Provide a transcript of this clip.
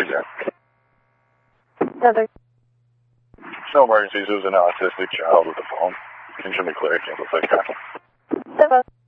there. Another. No emergencies. It was an autistic child with a phone. Can you show me clear? Can't look like that.